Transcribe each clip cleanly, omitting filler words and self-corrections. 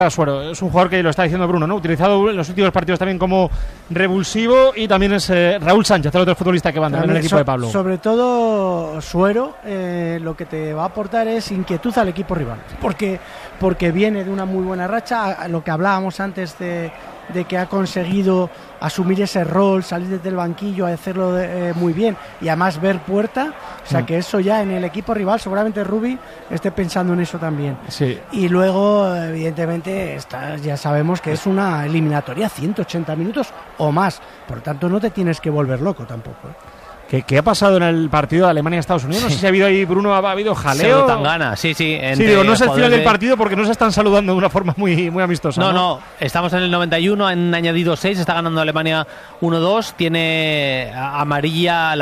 Suero. Es un jugador que lo está diciendo Bruno, ¿no? Utilizado en los últimos partidos también como revulsivo, y también es Raúl Sánchez, el otro futbolista que va en el equipo de Pablo. Sobre todo Suero, lo que te va a aportar es inquietud al equipo rival, porque viene de una muy buena racha, lo que hablábamos antes de que ha conseguido asumir ese rol, salir desde el banquillo, a hacerlo muy bien y además ver puerta, o sea que eso ya en el equipo rival, seguramente Rubi esté pensando en eso también. Sí. Y luego, evidentemente, ya sabemos que es una eliminatoria 180 minutos o más, por tanto no te tienes que volver loco tampoco. ¿Qué ha pasado en el partido de Alemania-Estados Unidos? No sé si ha habido ahí, Bruno, ha habido jaleo. Tangana, sí. Sí, digo, no es el final del partido porque no se están saludando de una forma muy amistosa. No, estamos en el 91, han añadido 6, está ganando Alemania 1-2, tiene la amarilla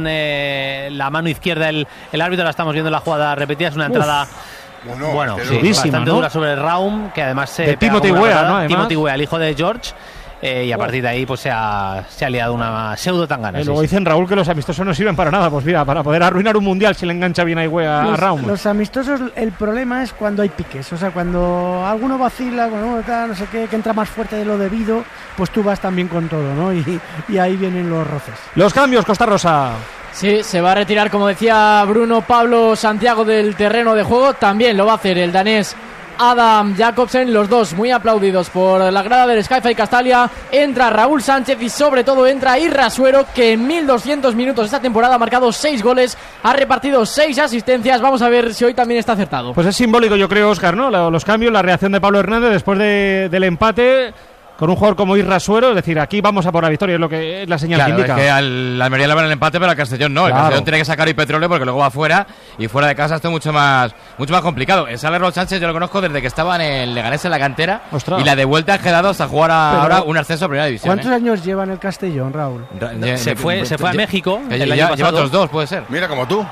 en la mano izquierda el árbitro, la estamos viendo en la jugada repetida, es una entrada... bastante dura sobre el Raum, que además de Timothy Weah, ¿no? Timothy Weah, el hijo de George. Y a partir de ahí pues se ha liado una pseudo tangana. Luego dicen, Raúl, que los amistosos no sirven para nada. Pues mira, para poder arruinar un mundial si le engancha bien a Weah a Raúl. Los amistosos, el problema es cuando hay piques. O sea, cuando alguno vacila, cuando uno no sé qué, que entra más fuerte de lo debido, pues tú vas también con todo, ¿no? Y ahí vienen los roces. Los cambios, Costa Rosa. Sí, se va a retirar, como decía Bruno, Pablo Santiago del terreno de juego. También lo va a hacer el danés Adam Jacobsen, los dos muy aplaudidos por la grada del Sky-Fi Castalia. Entra Raúl Sánchez y sobre todo entra Irra Suero, que en 1200 minutos esta temporada ha marcado 6 goles, ha repartido 6 asistencias. Vamos a ver si hoy también está acertado. Pues es simbólico, yo creo, Óscar, ¿no? Los cambios, la reacción de Pablo Hernández después del empate con un jugador como Irra Suero, es decir, aquí vamos a por la victoria, es lo que es la señal que indica. Es que al Almería le van el empate, pero al Castellón no. El Castellón tiene que sacar el petróleo porque luego va fuera, y fuera de casa está mucho más complicado. El Raúl Sánchez yo lo conozco desde que estaba en el Leganés en la cantera. Ostras. Y la de vuelta ha quedado hasta jugar ahora un ascenso a primera división. ¿Cuántos años lleva en el Castellón, Raúl? Se fue a México el año lleva pasado. otros 2, puede ser. Mira, como tú.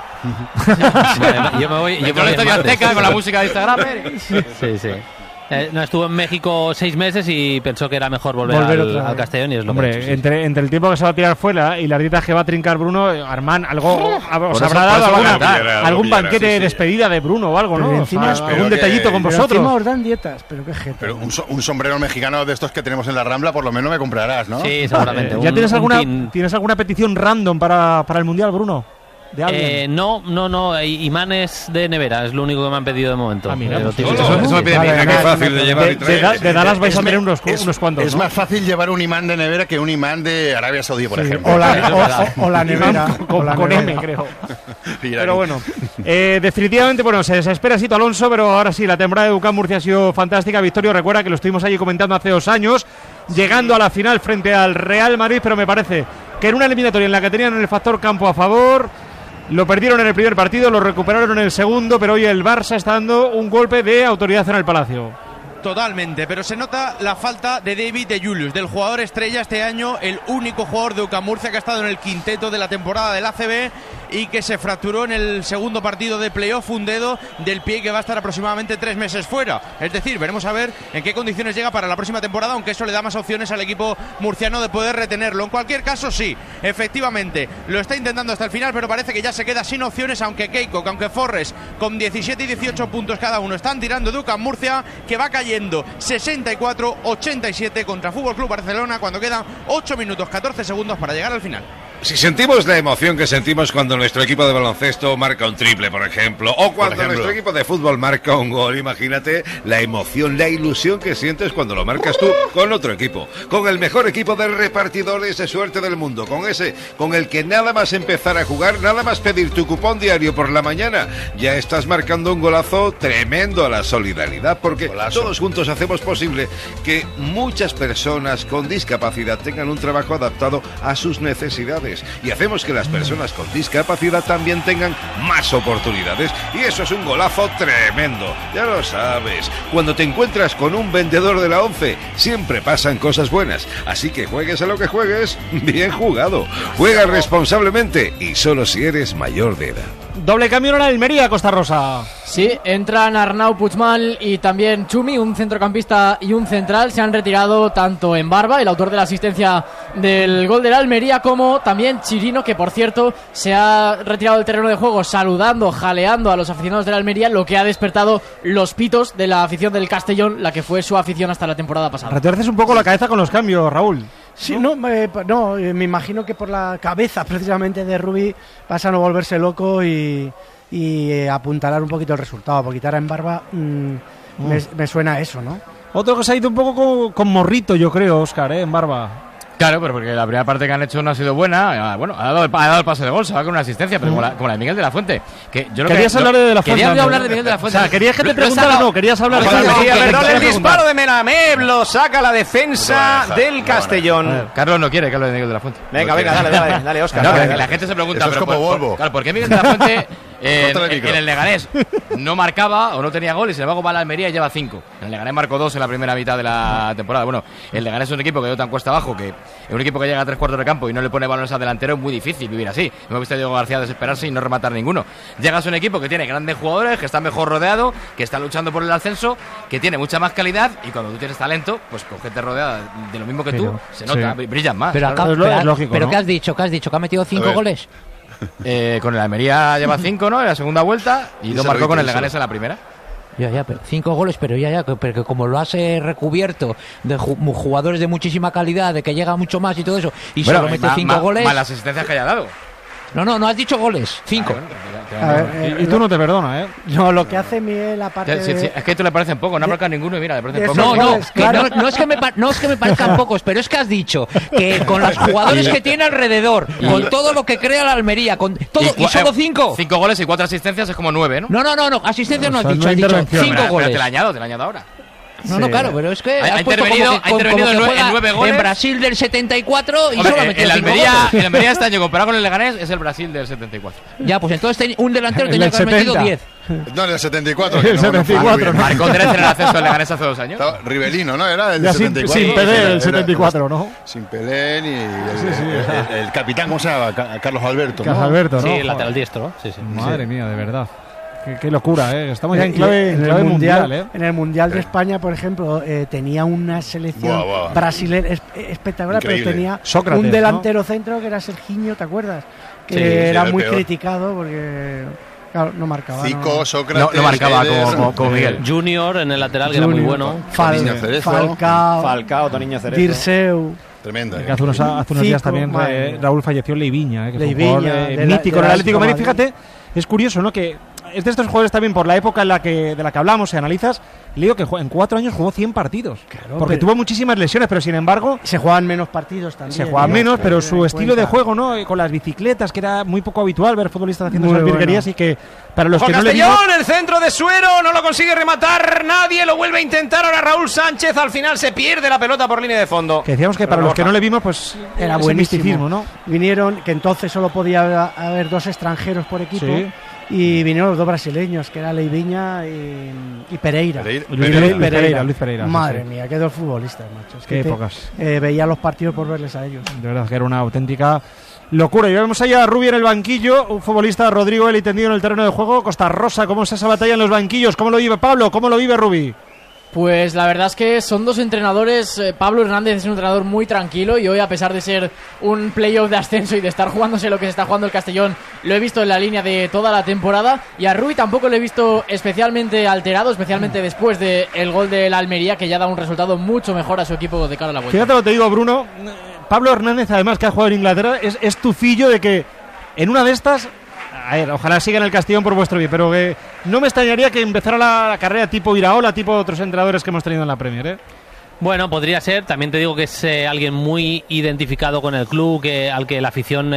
Yo me voy. Yo la Azteca con la música de Instagram. Sí. No, estuvo en México 6 meses y pensó que era mejor volver al Castellón, y es lo que ha hecho, sí. entre el tiempo que se va a tirar fuera y las dietas que va a trincar Bruno, Armán, algo os habrá dado algún banquete de despedida de Bruno o algo, ¿no? Encima, algún detallito con vosotros. Encima os dan dietas, pero qué gente. Pero un sombrero mexicano de estos que tenemos en la Rambla, por lo menos me comprarás, ¿no? Sí, seguramente. ¿Ya tienes alguna petición random para el Mundial, Bruno? No, imanes de nevera es lo único que me han pedido de momento. Eso me pide mira, qué fácil de llevar y traer. De Dallas vais a tener unos cuantos. Es más fácil llevar un imán de nevera que un imán de Arabia Saudí, por ejemplo. O la nevera. Con M, creo. Pero bueno, definitivamente, se desespera Sito Alonso, pero ahora sí, la temporada de UCAM Murcia ha sido fantástica. Victorio, recuerda que lo estuvimos allí comentando hace 2 años, llegando a la final frente al Real Madrid, pero me parece que en una eliminatoria en la que tenían el factor campo a favor, lo perdieron en el primer partido, lo recuperaron en el segundo, pero hoy el Barça está dando un golpe de autoridad en el Palacio. Totalmente, pero se nota la falta de David de Julius, del jugador estrella este año, el único jugador de UCAM Murcia que ha estado en el quinteto de la temporada del ACB y que se fracturó en el segundo partido de playoff un dedo del pie, que va a estar aproximadamente 3 meses fuera. Es decir, veremos a ver en qué condiciones llega para la próxima temporada, aunque eso le da más opciones al equipo murciano de poder retenerlo. En cualquier caso, sí, efectivamente, lo está intentando hasta el final, pero parece que ya se queda sin opciones, aunque Keiko, aunque Forres, con 17 y 18 puntos cada uno, están tirando de UCAM Murcia, que va cayendo 64-87 contra Fútbol Club Barcelona cuando quedan 8 minutos 14 segundos para llegar al final. Si sentimos la emoción que sentimos cuando nuestro equipo de baloncesto marca un triple, por ejemplo, o cuando nuestro equipo de fútbol marca un gol, imagínate la emoción, la ilusión que sientes cuando lo marcas tú con otro equipo, con el mejor equipo de repartidores de suerte del mundo, con el que nada más empezar a jugar, nada más pedir tu cupón diario por la mañana, ya estás marcando un golazo tremendo a la solidaridad, porque todos juntos hacemos posible que muchas personas con discapacidad tengan un trabajo adaptado a sus necesidades. Y hacemos que las personas con discapacidad también tengan más oportunidades. Y eso es un golazo tremendo. Ya lo sabes. Cuando te encuentras con un vendedor de la ONCE, siempre pasan cosas buenas. Así que juegues a lo que juegues, bien jugado. Juega responsablemente y solo si eres mayor de edad. Doble cambio en la Almería, Costa Rosa. Sí, entran Arnau Puigmal y también Chumi, un centrocampista y un central. Se han retirado tanto en Barba, el autor de la asistencia del gol de la Almería, como también Chirino, que por cierto se ha retirado del terreno de juego saludando, jaleando a los aficionados de la Almería, lo que ha despertado los pitos de la afición del Castellón, la que fue su afición hasta la temporada pasada. Retuerces un poco la cabeza con los cambios, Raúl. Sí, me imagino que por la cabeza precisamente de Rubí pasa a no volverse loco y apuntalar un poquito el resultado, porque quitar en Barba me suena a eso, ¿no? Otro que se ha ido un poco con morrito, yo creo, Óscar, en Barba. Claro, pero porque la primera parte que han hecho no ha sido buena. Bueno, ha dado el pase de gol, se va con una asistencia, pero como la de Miguel de la Fuente. Que yo querías hablar de la Fuente. Quería hablar de Miguel de la Fuente. O sea, querías que te preguntara, no, querías hablar de Perdón, el disparo de Menamev lo saca la defensa del Castellón. Carlos no quiere que hable de Miguel de la Fuente. Venga, dale, Óscar. No, que la gente se pregunta, pero claro, ¿por qué Miguel de la Fuente en el Leganés no marcaba o no tenía gol y sin embargo va a la Almería y lleva 5? En el Leganés marcó 2 en la primera mitad de la temporada. Bueno, el Leganés es un equipo que dio tan cuesta abajo, que es un equipo que llega a 3/4 de campo y no le pone balones al delantero. Es muy difícil vivir así. Hemos visto a Diego García desesperarse y no rematar ninguno. Llegas a un equipo que tiene grandes jugadores, que está mejor rodeado, que está luchando por el ascenso, que tiene mucha más calidad, y cuando tú tienes talento, pues con gente rodeada de lo mismo que tú, se nota, brillan más. Pero, claro. es lógico, ¿pero ¿no? ¿Qué has dicho? ¿Que ha metido 5 goles? Con el Almería lleva 5, ¿no? En la segunda vuelta, y 2 marcó con el Leganés en la primera. Ya, pero 5 goles, pero pero como lo has recubierto de jugadores de muchísima calidad, de que llega mucho más y todo eso, y bueno, solo mete 5 goles. Más las asistencias que haya dado. No has dicho goles, 5. Y tú no te perdonas, ¿eh? No, lo que hace Miguel, aparte sí, es que a tú le parecen poco, no ha marcado ninguno y mira, le parecen poco. No es que me parezcan pocos, pero es que has dicho que con los jugadores que tiene alrededor, con todo lo que crea la Almería, con todo, y solo 5. 5 goles y 4 asistencias es como 9, ¿no? No, asistencias no has dicho, has dicho 5 goles. Te la añado ahora. No, claro, pero es que ha intervenido en 9 goles. En Brasil del 74 y solo ha metido 5 goles. El Almería este año, comparado con el Leganés, es el Brasil del 74. Ya, pues entonces un delantero tenía que haber metido 10. No, en el 74. El 74. Marcó 13 en el ascenso del Leganés hace 2 años. Rivelino, ¿no? Era el del 74. Sin Pelé, el 74, ¿no? Sin Pelé ni el capitán, ¿cómo se llama? Carlos Alberto. Carlos Alberto, ¿no? Sí, el lateral diestro. Sí. Madre mía, de verdad. Qué locura, ¿eh? Estamos ya en clave mundial, ¿eh? En el Mundial de España, por ejemplo, tenía una selección brasileña espectacular, increíble. Pero tenía Sócrates, un delantero centro que era Serginho, ¿te acuerdas? Que era muy criticado porque... Claro, no marcaba. Zico, Sócrates... No marcaba como Miguel. Junior en el lateral, que era muy bueno. Falcao, Toniño Cerezo. Dirceu... Tremenda. Hace unos días también Raúl falleció Leiviña, que es un jugador mítico en el Atlético de Madrid. Fíjate, es curioso, ¿no? Que es de estos jugadores también, por la época de la que hablamos, si analizas, le digo que en 4 años jugó 100 partidos. Claro, porque tuvo muchísimas lesiones, pero sin embargo... Se jugaban menos partidos también. Se jugaban menos, pero su estilo de juego, ¿no? Con las bicicletas, que era muy poco habitual ver futbolistas haciendo esas virguerías, y que para los que no le vimos... el centro de Suero, no lo consigue rematar nadie, lo vuelve a intentar ahora Raúl Sánchez, al final se pierde la pelota por línea de fondo. Que decíamos que para los que no le vimos, pues era buenísimo, ¿no? Vinieron, que entonces solo podía haber 2 extranjeros por equipo. Sí. Y vinieron los 2 brasileños, que era Leiviña y Pereira. Luis Pereira. Madre mía, qué 2 futbolistas, macho. Es qué épocas. Veía los partidos por verles a ellos. De verdad que era una auténtica locura. Y vemos allá a Rubí en el banquillo, un futbolista, Rodrigo Eli, tendido en el terreno de juego. Costa Rosa, ¿cómo es esa batalla en los banquillos? ¿Cómo lo vive Pablo? ¿Cómo lo vive Rubí? Pues la verdad es que son 2 entrenadores. Pablo Hernández es un entrenador muy tranquilo, y hoy, a pesar de ser un playoff de ascenso y de estar jugándose lo que se está jugando el Castellón, lo he visto en la línea de toda la temporada. Y a Rubí tampoco lo he visto especialmente alterado, especialmente después del gol de la Almería, que ya da un resultado mucho mejor a su equipo de cara a la vuelta. Fíjate lo que te digo, Bruno. Pablo Hernández, además, que ha jugado en Inglaterra, es tufillo de que en una de estas... A ver, ojalá siga en el Castellón por vuestro bien, pero que no me extrañaría que empezara la carrera tipo Iraola, tipo otros entrenadores que hemos tenido en la Premier, ¿eh? Bueno, podría ser. También te digo que es alguien muy identificado con el club, al que la afición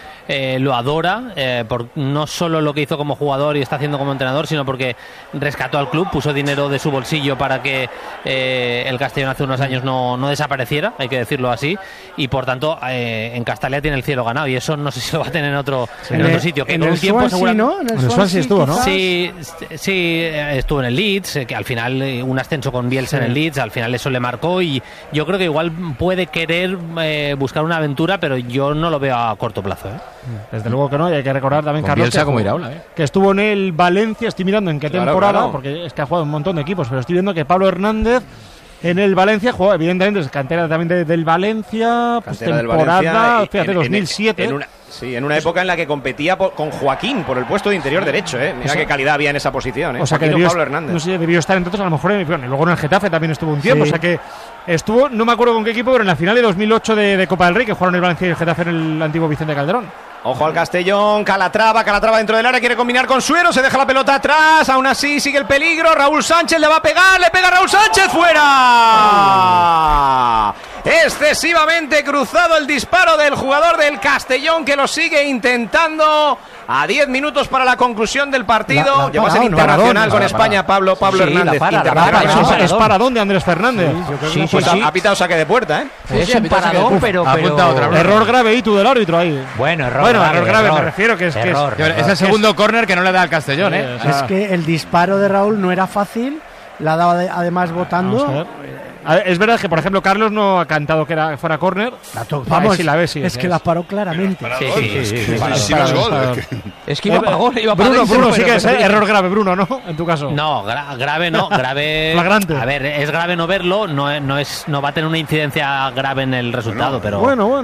lo adora, por no solo lo que hizo como jugador y está haciendo como entrenador, sino porque rescató al club, puso dinero de su bolsillo para que el Castellón hace unos años no desapareciera, hay que decirlo así, y por tanto en Castalia tiene el cielo ganado, y eso no sé si lo va a tener en otro sitio. Que en con el un tiempo seguramente, ¿no? En el Swansea estuvo, ¿no? Sí, estuvo en el Leeds, que al final un ascenso con Bielsa en el Leeds, al final eso le marca marcó, y yo creo que igual puede querer buscar una aventura, pero yo no lo veo a corto plazo. Desde luego que no, y hay que recordar también, Con Carlos, Bielsa como Iraola, que estuvo en el Valencia. Estoy mirando en qué temporada, porque es que ha jugado un montón de equipos, pero estoy viendo que Pablo Hernández en el Valencia jugó, evidentemente, es cantera también del Valencia, pues temporada, fíjate, 2007. En una época en la que competía con Joaquín por el puesto de interior derecho, Mira qué calidad había en esa posición, O sea, que Pablo Hernández. No sé, debió estar entonces a lo mejor y luego en el Getafe también estuvo un tiempo, o sea que estuvo, no me acuerdo con qué equipo, pero en la final de 2008 de Copa del Rey, que jugaron el Valencia y el Getafe en el antiguo Vicente Calderón. Ojo al Castellón, Calatrava dentro del área, quiere combinar con Suero, se deja la pelota atrás, aún así sigue el peligro, Raúl Sánchez le va a pegar, le pega Raúl Sánchez, fuera. Excesivamente cruzado el disparo del jugador del Castellón, que lo sigue intentando a 10 minutos para la conclusión del partido. Llegó a ser internacional con España, Pablo Hernández. Es paradón de Andrés Fernández. Ha pitado saque de puerta, Es un paradón, pero error grave y tú del árbitro ahí. Error grave, me refiero que es es el segundo córner que no le da al Castellón, Es que el disparo de Raúl no era fácil, la daba además votando. Es verdad que, por ejemplo, Carlos no ha cantado que fuera córner. Vamos, si la ves, es que la paró claramente. Es que iba para gol, Bruno, sí que es error grave, Bruno, ¿no? En tu caso. No, grave no, grave. Flagrante. A ver, es grave no verlo, no va a tener una incidencia grave en el resultado, pero. Bueno.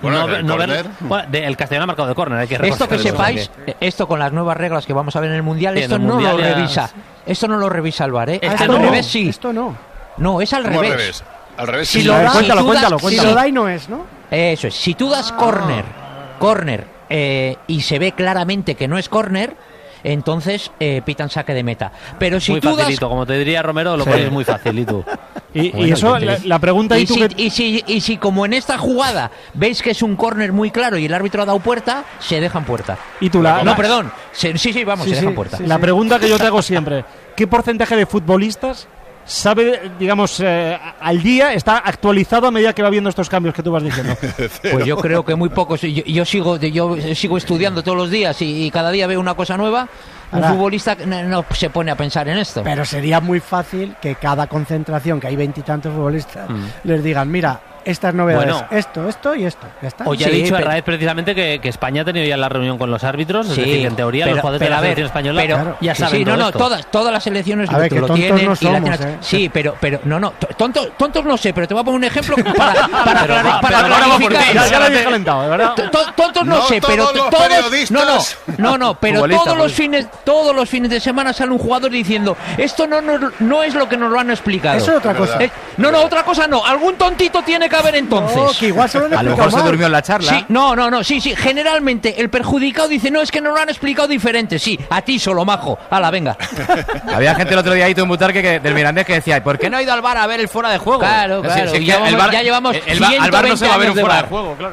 El Castellón ha marcado de córner, hay que reconocer. Esto que sepáis, esto con las nuevas reglas que vamos a ver en el Mundial, esto no lo revisa. Esto no lo revisa el VAR, al revés sí. Esto no. No, es al revés. Al revés, si sí. Lo da, cuéntalo. Si lo da y no es, ¿no? Eso es. Si tú das córner y se ve claramente que no es córner, entonces pitan saque de meta. Pero si muy tú facilito, como te diría Romero, lo pones muy facilito. Y eso, la pregunta... Y si como en esta jugada veis que es un córner muy claro y el árbitro ha dado puerta, se dejan puerta. Y tú perdón. Se dejan puerta. La pregunta que yo te hago siempre, ¿qué porcentaje de futbolistas sabe, digamos, al día, está actualizado a medida que va viendo estos cambios que tú vas diciendo? Pues yo creo que muy pocos. Yo sigo estudiando todos los días y cada día veo una cosa nueva. Un futbolista no se pone a pensar en esto. Pero sería muy fácil que cada concentración, que hay 20 y tantos futbolistas, les digan, mira, estas novedades, esto y esto. Ya está. Hoy ha dicho Herráez precisamente que España ha tenido ya la reunión con los árbitros, es decir, que en teoría los jugadores de la selección española ya saben todo esto. Todas las selecciones lo tienen. No somos, Sí, pero tontos no sé, pero te voy a poner un ejemplo para clarificar. Ya lo habéis calentado, de verdad. Tontos no sé, pero todos pero todos los fines de semana sale un jugador diciendo, esto no es lo que nos lo han explicado. Eso es otra cosa. Otra cosa no. Algún tontito tiene que haber entonces. Que igual a lo mejor se durmió en la charla. Sí, generalmente el perjudicado dice, no, es que nos lo han explicado diferente. Sí, a ti solo, majo. Hala, venga. Había gente el otro día ahí en Butarque del Mirandés que decía, ¿por qué no ha ido al VAR a ver el fuera de juego? Claro. Ya llevamos al VAR no se va a ver un fuera de juego, claro.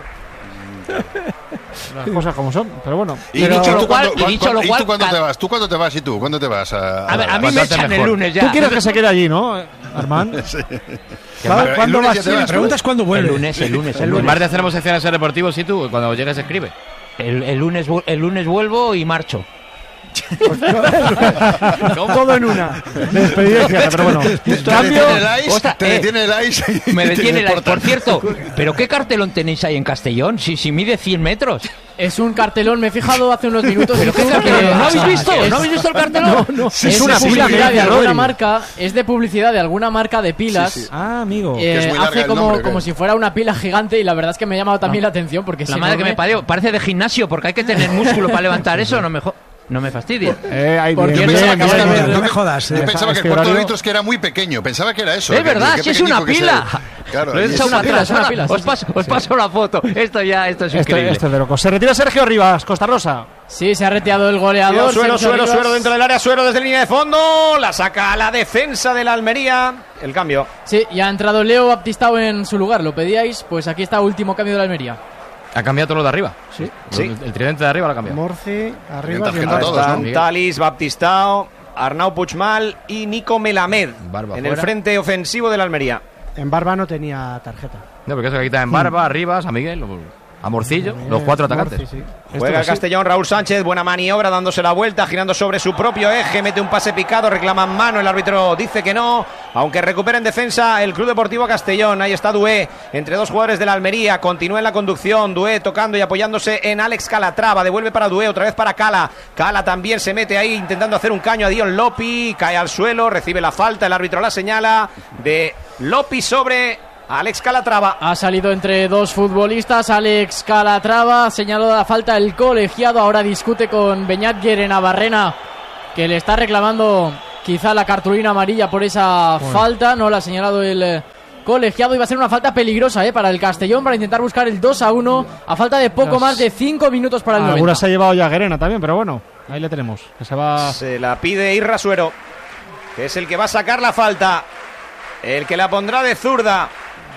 Las cosas como son, pero bueno. Dicho lo cual, ¿Tú cuándo te vas? ¿Y tú? ¿Cuándo te vas? A mí me echan el lunes ya. Tú quieres que se quede allí, ¿no, Armand? Sí. ¿Cuándo vas? La pregunta es cuándo vuelve. El lunes. En martes tenemos secciones deportivos y tú, cuando llegues escribe. El lunes vuelvo y marcho. Todo en una. Despedida, pero bueno. Te detiene el ice. Me detiene el ice. Por cierto, ¿pero qué cartelón tenéis ahí en Castellón? Si mide 100 metros. Es un cartelón, me he fijado hace unos minutos. ¿Pero qué cartelón? ¿No habéis visto? ¿No habéis visto el cartelón? No. Es una publicidad de alguna marca. Es de publicidad de alguna marca de pilas. Sí. Ah, amigo. Hace como si fuera una pila gigante y la verdad es que me ha llamado también la atención porque la madre que me parió. Parece de gimnasio porque hay que tener músculo para levantar eso. No me fastidia. No me jodas. Yo pensaba que el cuarto de litro es que era muy pequeño. Pensaba que era eso. Es verdad, si es una pila. Claro, es una pila. Os paso la foto. Esto es increíble. Esto es de loco. Se retira Sergio Rivas, Costa Rosa. Sí, se ha retirado el goleador. Suero dentro del área, Suero desde línea de fondo. La saca a la defensa de la Almería. El cambio. Sí, y ha entrado Leo Baptistao en su lugar. Lo pedíais, pues aquí está último cambio de la Almería. Ha cambiado todo lo de arriba. Sí. El tridente de arriba lo ha cambiado. Morci, arriba. Talis, Baptistao, Arnau Puigmal y Nico Melamed en el frente ofensivo de la Almería. En Barba no tenía tarjeta. No, porque eso que quita en Barba, arriba, San Miguel. a Morcillo, los 4 atacantes. Morci, sí. Juega el Castellón, Raúl Sánchez, buena maniobra, dándose la vuelta, girando sobre su propio eje, mete un pase picado, reclaman mano, el árbitro dice que no, aunque recupera en defensa el Club Deportivo Castellón. Ahí está Dué, entre dos jugadores de la Almería, continúa en la conducción, Dué tocando y apoyándose en Alex Calatrava, devuelve para Dué, otra vez para Cala también se mete ahí intentando hacer un caño a Dion Lopi, cae al suelo, recibe la falta, el árbitro la señala de Lopi sobre Alex Calatrava. Ha salido entre dos futbolistas. Alex Calatrava, señaló la falta el colegiado. Ahora discute con Beñat Guerenabarrena, que le está reclamando quizá la cartulina amarilla por esa falta. No la ha señalado el colegiado. Iba a ser una falta peligrosa para el Castellón, para intentar buscar el 2-1 a falta de poco más de 5 minutos para el 90. Alguna se ha llevado ya Guerena también, pero bueno, ahí le tenemos. Que se la pide Irra Suero, que es el que va a sacar la falta, el que la pondrá de zurda.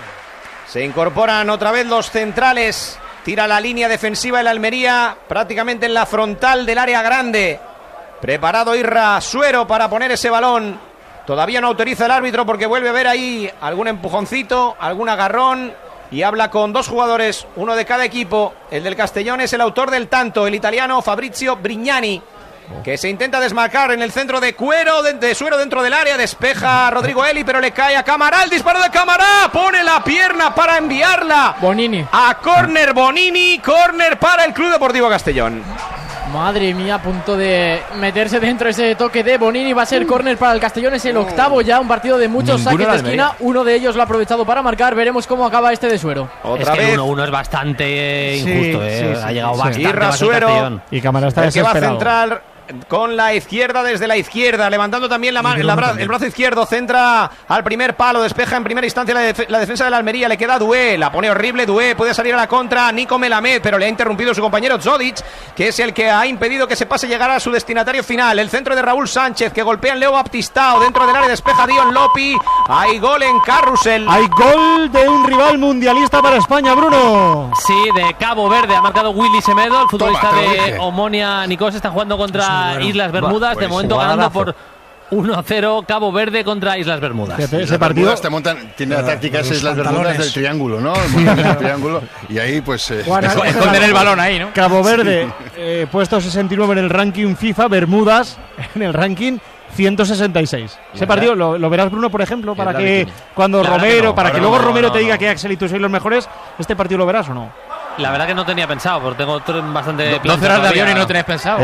Se incorporan otra vez los centrales. Tira la línea defensiva el Almería prácticamente en la frontal del área grande. Preparado Irra Suero para poner ese balón. Todavía no autoriza el árbitro porque vuelve a ver ahí algún empujoncito, algún agarrón. Y habla con dos jugadores, uno de cada equipo. El del Castellón es el autor del tanto, el italiano Fabrizio Brignani, que se intenta desmarcar en el centro de Suero dentro del área, despeja a Rodrigo Eli, pero le cae a Camará, el disparo de Camará, pone la pierna para enviarla Bonini a córner. Bonini, córner para el Club Deportivo Castellón. Madre mía, a punto de meterse dentro ese toque de Bonini. Va a ser córner para el Castellón, es el octavo ya, un partido de muchos saques de esquina. Uno de ellos lo ha aprovechado para marcar. Veremos cómo acaba este de Suero. Otra vez. El 1-1 es bastante injusto, ha llegado bastante. Irra Suero, y Camará está desesperado. Que va a centrar con la izquierda, desde la izquierda, levantando también el brazo izquierdo, centra al primer palo, despeja en primera instancia la defensa de la Almería, le queda Dué, la pone horrible Dué, puede salir a la contra Nico Melamed, pero le ha interrumpido su compañero Zodic, que es el que ha impedido que se pase llegar a su destinatario final. El centro de Raúl Sánchez, que golpea en Leo Baptistao, dentro del área despeja Dion Lopi. Hay gol en Carrusel. Hay gol de un rival mundialista para España, Bruno. Sí, de Cabo Verde, ha marcado Willy Semedo, el futbolista de Omonia Nicos. Están jugando contra Islas Bermudas, de momento ganando por 1-0 Cabo Verde contra Islas Bermudas. Ese partido tiene la táctica es Islas Bermudas del triángulo, ¿no? El triángulo, y ahí pues esconder el balón ahí, ¿no? Cabo Verde puesto 69 en el ranking FIFA, Bermudas en el ranking 166. Ese partido lo verás, Bruno, por ejemplo, para que cuando Romero, para que luego Romero te diga que Axel y tú sois los mejores. ¿Este partido lo verás o no? La verdad que no tenía pensado, porque tengo bastante... 12 horas de avión y no tenéis pensado.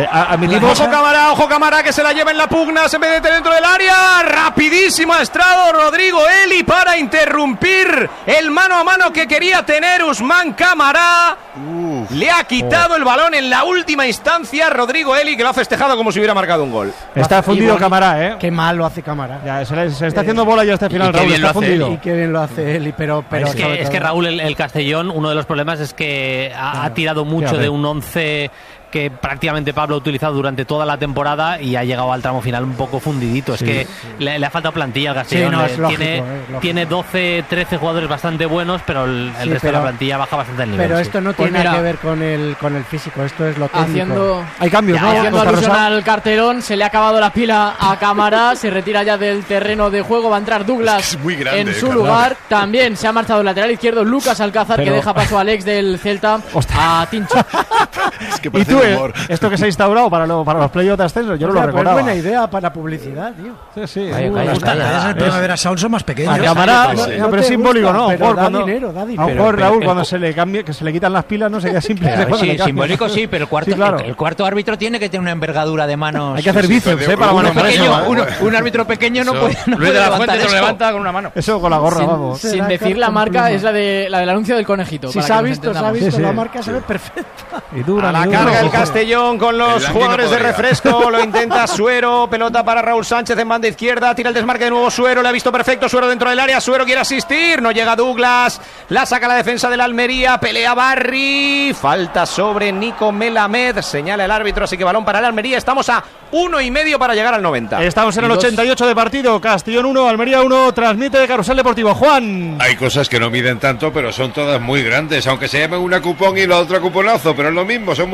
Ojo Camará, que se la lleva en la pugna, se mete dentro del área. Rapidísimo ha estrado Rodrigo Eli para interrumpir el mano a mano que quería tener Usman Camará. Le ha quitado el balón en la última instancia Rodrigo Eli, que lo ha festejado como si hubiera marcado un gol. Está fundido Camará, ¿eh? Qué mal lo hace Camará. Ya, se está haciendo bola ya hasta el final, Raúl. Está fundido. Y qué bien lo hace Eli, pero es que Raúl, el Castellón, uno de los problemas es que ha tirado mucho de un 11 que prácticamente Pablo ha utilizado durante toda la temporada y ha llegado al tramo final un poco fundidito. Es que le ha faltado plantilla al Castellón. Tiene 12, 13 jugadores bastante buenos, pero el resto de la plantilla baja bastante el nivel. Pero esto no tiene nada que ver con el físico, esto es lo técnico. Hay cambios, ¿no? Haciendo alusión al cartelón, se le ha acabado la pila a Camará, se retira ya del terreno de juego, va a entrar Douglas en su lugar. También se ha marchado el lateral izquierdo Lucas Alcázar, que deja paso a Alex del Celta a Tincho. Es que ¿Y tú, esto que se ha instaurado para los playoffs de ascenso? Yo no lo recordaba. Es buena idea para publicidad, tío. Sí. Me gusta. Es el Primavera Sound, son más pequeños. A Camará, pero es simbólico, ¿no? Da dinero. A lo mejor, Raúl, cuando se le cambie, que se le quitan las pilas, no sería simple. Sí, simbólico sí, pero el cuarto árbitro tiene que tener una envergadura de manos. Hay que hacer bíceps, para manejar eso. Un árbitro pequeño no puede Luis de la Fuente te lo levanta con una mano. Eso con la gorra, vamos. Sin decir la marca, es la del anuncio del conejito. Si se ha visto, la marca se ve perfecta. A la carga el Castellón con los jugadores de refresco, lo intenta Suero, pelota para Raúl Sánchez en banda izquierda, tira el desmarque de nuevo Suero, le ha visto perfecto Suero dentro del área, Suero quiere asistir, no llega Douglas, la saca la defensa de la Almería, pelea Barry, falta sobre Nico Melamed, señala el árbitro, así que balón para la Almería, estamos a 1,5 para llegar al 90. Estamos en el 88 de partido, Castellón 1, Almería 1, transmite Carrusel Deportivo. Juan. Hay cosas que no miden tanto, pero son todas muy grandes, aunque se llamen una cupón y la otra cuponazo, pero es lo mismo, son muy grandes.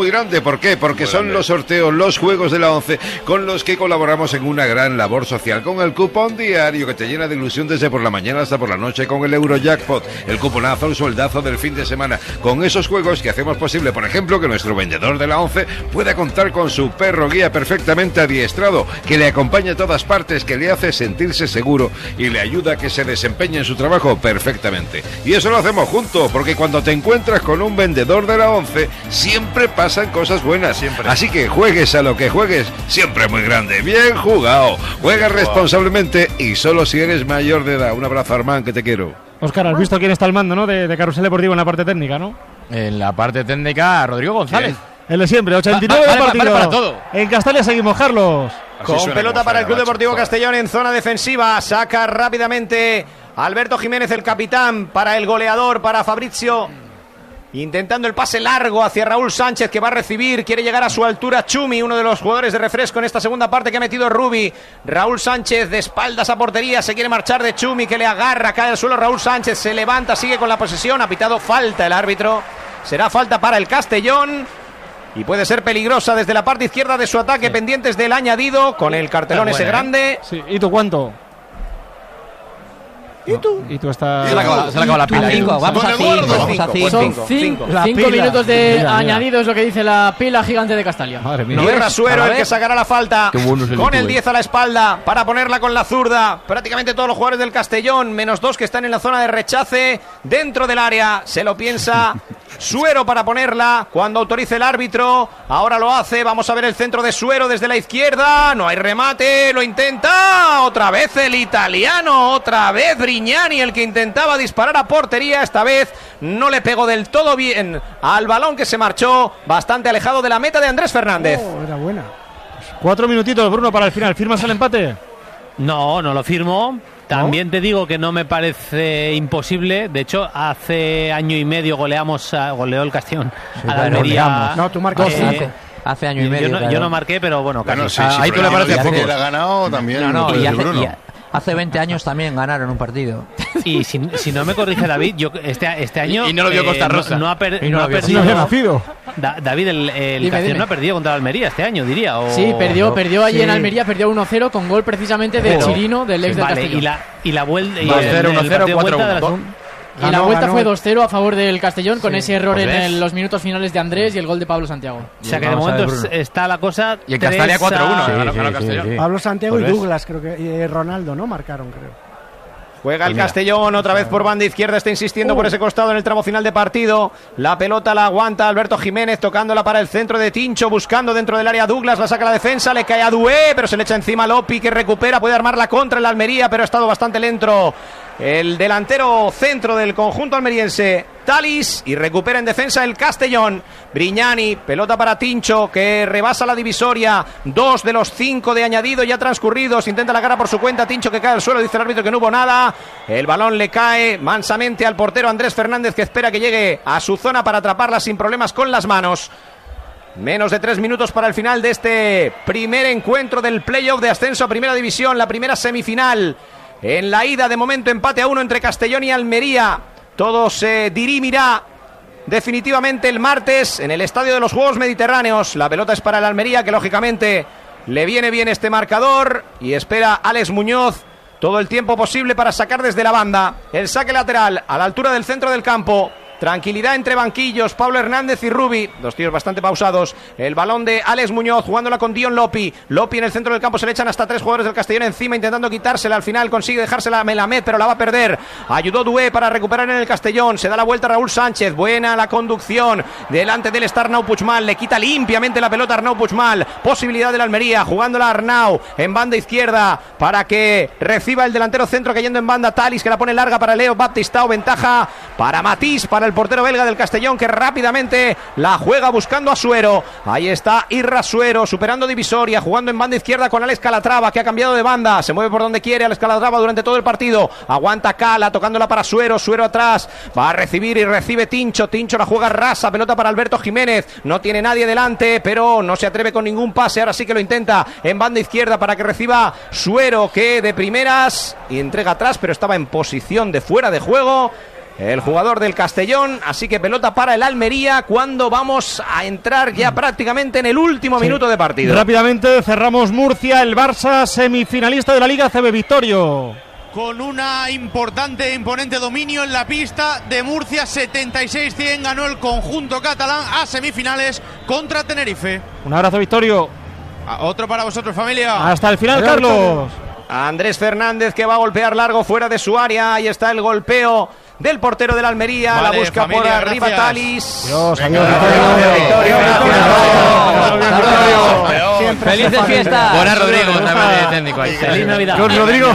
¿Por qué? Porque son los sorteos, los juegos de la 11 con los que colaboramos en una gran labor social, con el cupón diario que te llena de ilusión desde por la mañana hasta por la noche, con el Eurojackpot, el cuponazo, el sueldazo del fin de semana, con esos juegos que hacemos posible, por ejemplo, que nuestro vendedor de la 11 pueda contar con su perro guía perfectamente adiestrado, que le acompaña a todas partes, que le hace sentirse seguro y le ayuda a que se desempeñe en su trabajo perfectamente. Y eso lo hacemos juntos, porque cuando te encuentras con un vendedor de la 11, siempre pasan cosas buenas. Siempre. Así que juegues a lo que juegues, siempre muy grande. Bien jugado. Juega responsablemente y solo si eres mayor de edad. Un abrazo, Armán, que te quiero. Óscar, has visto quién está al mando, ¿no? De Carrusel Deportivo en la parte técnica, ¿no? En la parte técnica, Rodrigo González. El de siempre, 89 partidos. Vale para todo. En Castalia seguimos, Carlos. Con pelota para el Club Deportivo Castellón en zona defensiva. Saca rápidamente Alberto Jiménez, el capitán, para el goleador, para Fabrizio. Intentando el pase largo hacia Raúl Sánchez, que va a recibir. Quiere llegar a su altura Chumi, uno de los jugadores de refresco en esta segunda parte que ha metido Rubi. Raúl Sánchez de espaldas a portería. Se quiere marchar de Chumi, que le agarra. Cae al suelo Raúl Sánchez. Se levanta, sigue con la posesión. Ha pitado falta el árbitro. Será falta para el Castellón. Y puede ser peligrosa desde la parte izquierda de su ataque, pendientes del añadido, con el cartelón ese grande. Sí. ¿Y tú cuánto? ¿Y tú estás...? Se le acaba la pila. Vamos a 5. Son 5 minutos de añadido, es lo que dice la pila gigante de Castalia. Madre mía. No es Rasuero el que sacará la falta, con el 10 a la espalda, para ponerla con la zurda. Prácticamente todos los jugadores del Castellón, menos 2 que están en la zona de rechace, dentro del área. Se lo piensa Suero para ponerla cuando autorice el árbitro. Ahora lo hace, vamos a ver el centro de Suero desde la izquierda. No hay remate, lo intenta otra vez el italiano, otra vez Brignani, el que intentaba disparar a portería. Esta vez no le pegó del todo bien al balón, que se marchó bastante alejado de la meta de Andrés Fernández. Era buena. 4 minutitos, Bruno, para el final. ¿Firmas el empate? No lo firmo. También te digo que no me parece imposible. De hecho, hace año y medio goleó el Castellón a la Almería. No, tú marcas 5. Hace año y medio. Yo no marqué, pero bueno, casi. Sí, Ahí tú le parece poco. Que le ha ganado también. No, y hace 20 años también ganaron un partido. Y si no me corrige David, yo este año... Y no lo vio Costa Rosa. No ha perdido... No había nacido. David, el Castellón no ha perdido contra la Almería este año, diría. Sí, perdió allí en Almería, perdió 1-0 con gol precisamente de Chirino, del ex del Castellón. Y la vuelta... 2-0, 1-0, 4-1. Y la vuelta fue 2-0 a favor del Castellón, con ese error en los minutos finales de Andrés y el gol de Pablo Santiago. O sea que de momento está la cosa... Y el Castalia 4-1. ganó Castellón. Pablo Santiago y Douglas, creo que, y Ronaldo, ¿no? Marcaron, creo. Juega el Castellón otra vez por banda izquierda, está insistiendo por ese costado en el tramo final de partido. La pelota la aguanta Alberto Jiménez, tocándola para el centro de Tincho, buscando dentro del área Douglas, la saca la defensa, le cae a Dué, pero se le echa encima Lopi, que recupera, puede armar la contra en la Almería, pero ha estado bastante lento el delantero centro del conjunto almeriense, Talis, y recupera en defensa el Castellón. Brignani, pelota para Tincho, que rebasa la divisoria. 2 de los 5 de añadido ya transcurridos. Intenta la cara por su cuenta. Tincho, que cae al suelo. Dice el árbitro que no hubo nada. El balón le cae mansamente al portero Andrés Fernández, que espera que llegue a su zona para atraparla sin problemas con las manos. Menos de 3 minutos para el final de este primer encuentro del playoff de ascenso a Primera División, la primera semifinal. En la ida, de momento, empate a 1 entre Castellón y Almería. Todo se dirimirá definitivamente el martes en el Estadio de los Juegos Mediterráneos. La pelota es para el Almería, que lógicamente le viene bien este marcador, y espera Alex Muñoz todo el tiempo posible para sacar desde la banda. El saque lateral a la altura del centro del campo. Tranquilidad entre banquillos, Pablo Hernández y Rubi, 2 tíos bastante pausados. El balón de Alex Muñoz, jugándola con Dion Lopi. Lopi en el centro del campo, se le echan hasta 3 jugadores del Castellón encima, intentando quitársela. Al final consigue dejársela a Melamed, pero la va a perder. Ayudó Dué para recuperar en el Castellón. Se da la vuelta a Raúl Sánchez, buena la conducción. Delante del está Arnau Puigmal, le quita limpiamente la pelota a Arnau Puigmal. Posibilidad de la Almería, jugándola a Arnau en banda izquierda para que reciba el delantero centro, cayendo en banda Talis, que la pone larga para Leo Baptistao. Ventaja para Matís, para el portero belga del Castellón, que rápidamente la juega buscando a Suero. Ahí está Irra Suero, superando divisoria, jugando en banda izquierda con Alex Calatrava, que ha cambiado de banda, se mueve por donde quiere Alex Calatrava durante todo el partido. Aguanta Cala, tocándola para Suero. Suero atrás, va a recibir y recibe Tincho. Tincho la juega rasa, pelota para Alberto Jiménez, no tiene nadie delante, pero no se atreve con ningún pase. Ahora sí que lo intenta en banda izquierda para que reciba Suero, que de primeras y entrega atrás, pero estaba en posición de fuera de juego. el jugador del Castellón, así que pelota para el Almería cuando vamos a entrar ya prácticamente en el último minuto de partido. Rápidamente cerramos Murcia, el Barça semifinalista de la Liga CB, Victorio. Con una importante e imponente dominio en la pista de Murcia, 76-100 ganó el conjunto catalán a semifinales contra Tenerife. Un abrazo, Victorio. Otro para vosotros, familia. Hasta el final, Carlos. Andrés Fernández, que va a golpear largo fuera de su área. Ahí está el golpeo del portero del Almería. Vale, la busca familia, por arriba, gracias. Talis. Dios, ¡Felices fiestas! Buenas, Rodrigo, técnico ahí. ¡Feliz Navidad! Con Rodrigo.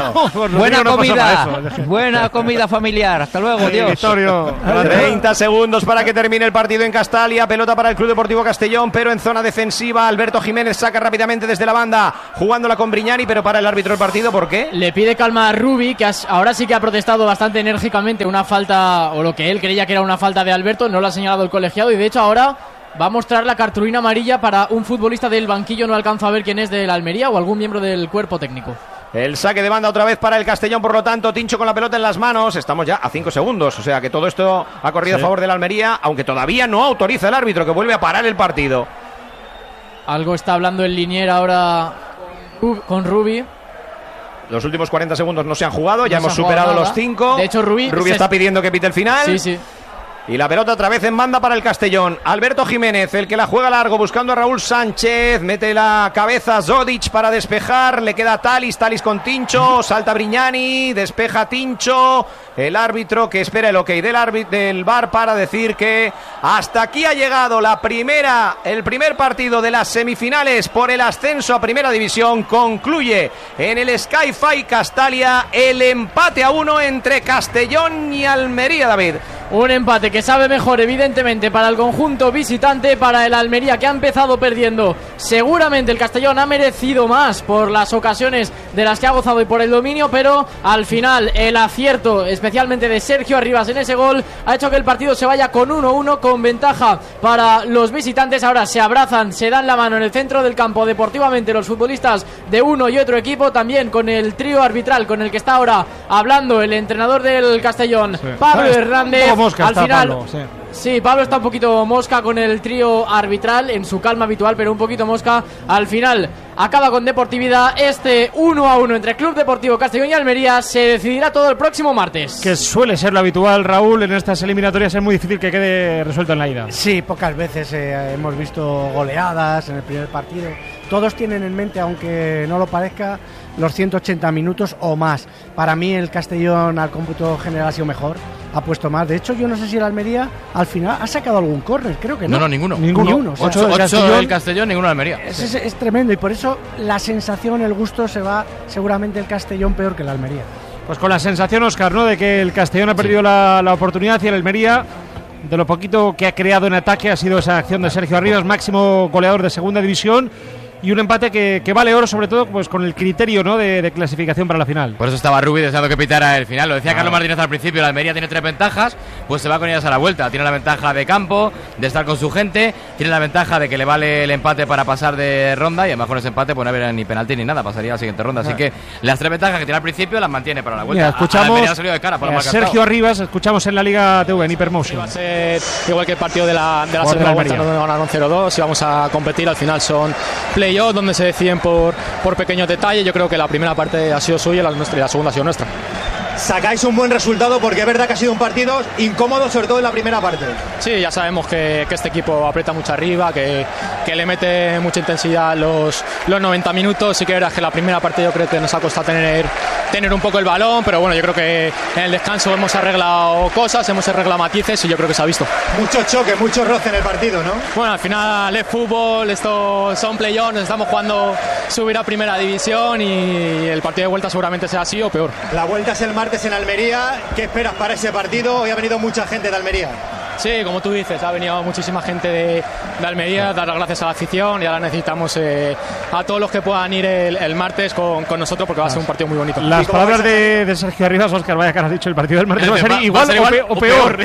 Buena comida familiar. Hasta luego, Dios. Victorio. 30 segundos para que termine el partido en Castalia. Pelota para el Club Deportivo Castellón, pero en zona defensiva. Alberto Jiménez saca rápidamente desde la banda, jugándola con Brignani, pero para el árbitro del partido. ¿Por qué? Le pide calma a Rubi, que ahora sí que ha protestado bastante enérgicamente una falta, o lo que él creía que era una falta de Alberto. No lo ha señalado el colegiado y de hecho ahora va a mostrar la cartulina amarilla para un futbolista del banquillo. No alcanzo a ver quién es del Almería o algún miembro del cuerpo técnico. El saque de banda otra vez para el Castellón, por lo tanto, Tincho con la pelota en las manos. Estamos ya a 5 segundos, o sea que todo esto ha corrido a favor del Almería, aunque todavía no autoriza el árbitro, que vuelve a parar el partido. Algo está hablando el Linier ahora con Rubi. Los últimos 40 segundos no se han jugado, ya hemos superado los 5. De hecho, Rubi está pidiendo que pite el final. Sí. Y la pelota otra vez en banda para el Castellón. Alberto Jiménez, el que la juega largo, buscando a Raúl Sánchez. Mete la cabeza Zodic para despejar. Le queda Talis con Tincho. Salta Brignani, despeja Tincho. El árbitro que espera el ok del VAR para decir que hasta aquí ha llegado el primer partido de las semifinales por el ascenso a Primera División. Concluye en el Sky-Fi Castalia el empate a 1 entre Castellón y Almería, David. Un empate que sabe mejor, evidentemente, para el conjunto visitante, para el Almería, que ha empezado perdiendo. Seguramente el Castellón ha merecido más por las ocasiones de las que ha gozado y por el dominio, pero al final el acierto, especialmente de Sergio Arribas en ese gol, ha hecho que el partido se vaya con 1-1, con ventaja para los visitantes. Ahora se abrazan, se dan la mano en el centro del campo deportivamente los futbolistas de uno y otro equipo, también con el trío arbitral con el que está ahora hablando el entrenador del Castellón, Pablo Hernández. Al final, Pablo, sí, Pablo está un poquito mosca con el trío arbitral, en su calma habitual, pero un poquito mosca. Al final acaba con deportividad. Este 1-1 entre Club Deportivo Castellón y Almería se decidirá todo el próximo martes. Que suele ser lo habitual, Raúl, en estas eliminatorias es muy difícil que quede resuelto en la ida. Sí, pocas veces hemos visto goleadas en el primer partido. Todos tienen en mente, aunque no lo parezca, los 180 minutos o más. Para mí el Castellón al cómputo general ha sido mejor, ha puesto más. De hecho, yo no sé si el Almería al final ha sacado algún córner, creo que no. No, ninguno. O sea, 8 el Castellón, ninguno el Almería. Es tremendo y por eso la sensación, el gusto se va seguramente el Castellón peor que el Almería. Pues con la sensación, Óscar, ¿no?, de que el Castellón ha perdido la oportunidad y el Almería, de lo poquito que ha creado en ataque, ha sido esa acción de Sergio Arribas, máximo goleador de segunda división. Y un empate que vale oro, sobre todo pues con el criterio, ¿no?, de clasificación para la final. Por eso estaba Rubi deseando que pitara el final. Lo decía Carlos Martínez al principio, la Almería tiene 3 ventajas, pues se va con ellas a la vuelta. Tiene la ventaja de campo, de estar con su gente, tiene la ventaja de que le vale el empate para pasar de ronda, y además con ese empate pues no habría ni penalti ni nada, pasaría a la siguiente ronda. Así que las 3 ventajas que tiene al principio las mantiene para la vuelta. Mira, escuchamos ha salido de cara por Sergio Arribas, escuchamos en la Liga TV, en Hypermotion. Va a ser igual que el partido de la segunda vuelta, no ganaron 0-2 y vamos a competir. Al final son play-off donde se deciden por pequeños detalles. Yo creo que la primera parte ha sido suya y la segunda ha sido nuestra. Sacáis un buen resultado porque es verdad que ha sido un partido incómodo, sobre todo en la primera parte. Sí, ya sabemos que este equipo aprieta mucho arriba, que le mete mucha intensidad los 90 minutos. Sí que era que la primera parte yo creo que nos ha costado tener un poco el balón, pero bueno, yo creo que en el descanso hemos arreglado cosas, hemos arreglado matices y yo creo que se ha visto. Mucho choque, mucho roce en el partido, ¿no? Bueno, al final es fútbol, esto son play-offs, nos estamos jugando subir a primera división y el partido de vuelta seguramente sea así o peor. La vuelta es el martes en Almería. ¿Qué esperas para ese partido? Hoy ha venido mucha gente de Almería. Sí, como tú dices, ha venido muchísima gente de Almería, dar las gracias a la afición y ahora necesitamos a todos los que puedan ir el martes con nosotros porque va a ser un partido muy bonito. Las palabras de Sergio Arribas, Óscar, vaya que has dicho, el partido del martes va a ser igual o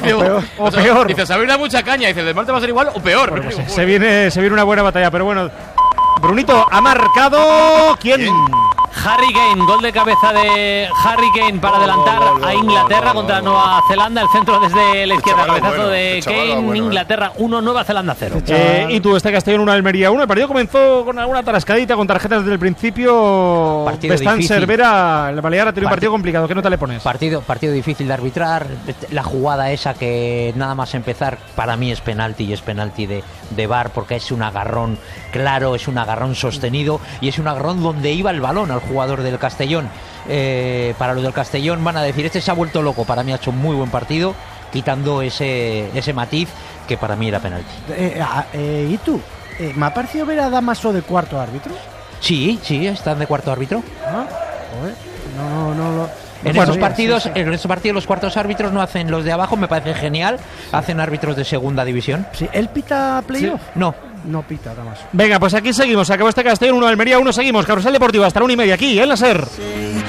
peor. Dice, se abre mucha caña, dice, el del martes va a ser igual o peor. Bueno, pues se viene una buena batalla, pero bueno, Brunito ha marcado. ¿Quién? Harry Kane, gol de cabeza de Harry Kane para adelantar a Inglaterra contra Nueva Zelanda. El centro desde la izquierda, cabezazo de Kane. Inglaterra 1, Nueva Zelanda 0. Y tú, este Castellón 1, Almería 1. El partido comenzó con alguna tarascadita, con tarjetas desde el principio. Bestán Cervera, el Balear ha tenido un partido complicado. ¿Qué nota le pones? Partido difícil de arbitrar. La jugada esa que nada más empezar, para mí es penalti, y es penalti de VAR, porque es un agarrón claro, es un agarrón sostenido y es un agarrón donde iba el balón al jugador del Castellón. Para los del Castellón van a decir, este se ha vuelto loco. Para mí ha hecho un muy buen partido, quitando ese matiz que para mí era penalti. ¿Y tú? ¿Me ha parecido ver a Damaso de cuarto árbitro? Sí, están de cuarto árbitro. En estos partidos los cuartos árbitros no hacen los de abajo, me parece genial. Hacen árbitros de segunda división. Sí, ¿él pita playoff? Sí. No pita, Damaso. Venga, pues aquí seguimos. Acabó este Castellón 1, Almería 1. Seguimos. Carrusel Deportivo hasta la 1:30 aquí, en la SER.